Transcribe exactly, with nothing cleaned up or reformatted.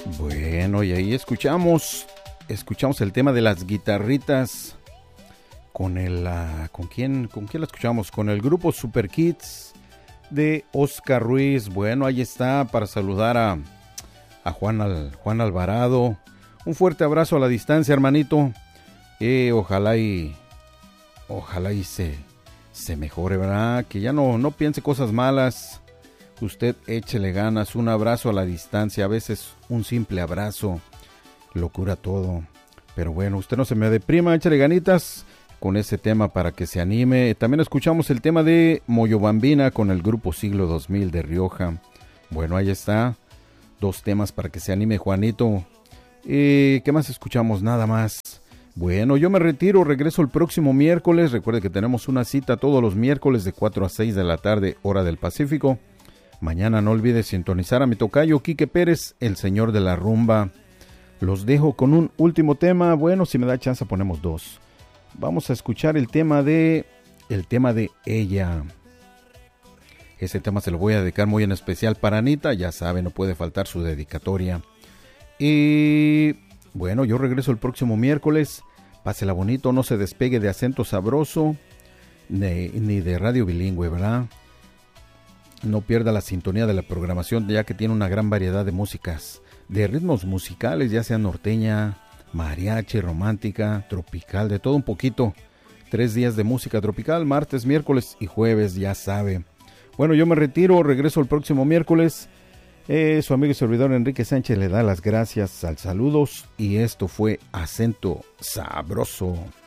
Bueno, y ahí escuchamos, escuchamos el tema de las guitarritas con el, uh, ¿con quién, con quién la escuchamos? Con el grupo Super Kids de Oscar Ruiz. Bueno, ahí está para saludar a, a Juan, Al, Juan Alvarado. Un fuerte abrazo a la distancia, hermanito. Eh, ojalá y, ojalá y se, se mejore, ¿verdad? Que ya no, no piense cosas malas. Usted échele ganas, un abrazo a la distancia, a veces un simple abrazo lo cura todo. Pero bueno, usted no se me deprima, échale ganitas con ese tema para que se anime. También escuchamos el tema de Moyobambina con el grupo Siglo dos mil de Rioja. Bueno, ahí está, dos temas para que se anime Juanito. Eh, ¿Qué más escuchamos? Nada más. Bueno, yo me retiro, regreso el próximo miércoles. Recuerde que tenemos una cita todos los miércoles de cuatro a seis de la tarde, hora del Pacífico. Mañana no olvide sintonizar a mi tocayo Quique Pérez, el señor de la rumba. Los dejo con un último tema. Bueno, si me da chance ponemos dos. Vamos a escuchar el tema de el tema de Ella. Ese tema se lo voy a dedicar muy en especial para Anita. Ya sabe, no puede faltar su dedicatoria. Y bueno, yo regreso el próximo miércoles. Pásela bonito, no se despegue de Acento Sabroso ni, ni de Radio Bilingüe, ¿verdad? No pierda la sintonía de la programación, ya que tiene una gran variedad de músicas, de ritmos musicales, ya sea norteña, mariachi, romántica, tropical, de todo un poquito. Tres días de música tropical, martes, miércoles y jueves, ya sabe. Bueno, yo me retiro, regreso el próximo miércoles. Eh, su amigo y servidor Enrique Sánchez le da las gracias al saludos y esto fue Acento Sabroso.